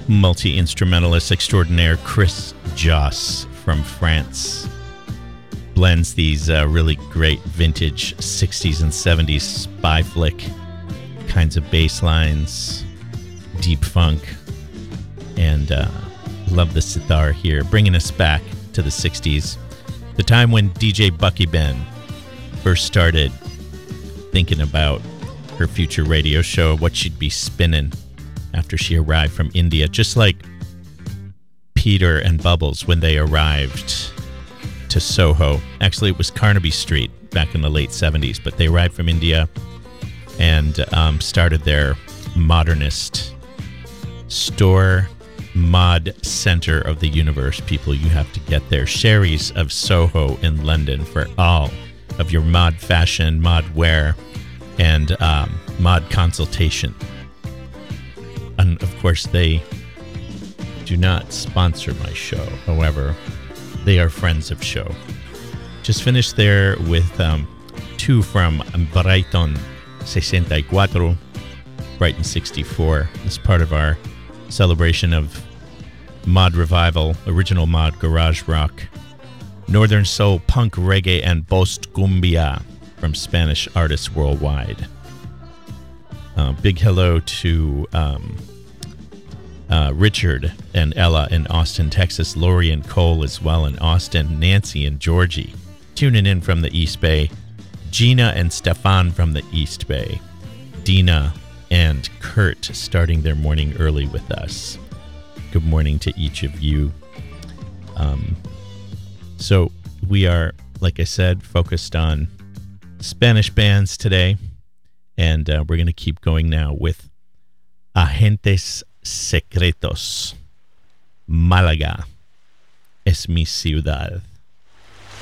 Multi-instrumentalist extraordinaire Chris Joss from France blends these really great vintage 60s and 70s spy flick kinds of bass lines, deep funk, and love the sitar here, bringing us back to the 60s, the time when DJ Bucky Ben first started thinking about her future radio show, what she'd be spinning after she arrived from India, just like Peter and Bubbles when they arrived to Soho. Actually, it was Carnaby Street back in the late 70s, but they arrived from India and started their modernist store, mod center of the universe. People, you have to get there. Sherry's of Soho in London for all of your mod fashion, mod wear, and mod consultation. And of course, they do not sponsor my show. However, they are friends of show. Just finished there with two from Brighton 64, Brighton 64, as part of our celebration of mod revival, original mod garage rock, northern soul, punk, reggae, and post cumbia from Spanish artists worldwide. Big hello to Richard and Ella in Austin, Texas, Lori and Cole as well in Austin, Nancy and Georgie tuning in from the East Bay, Gina and Stefan from the East Bay, Dina and Kurt starting their morning early with us. Good morning to each of you. So we are, like I said, focused on Spanish bands today, and we're going to keep going now with Agentes Secretos. Málaga es mi ciudad.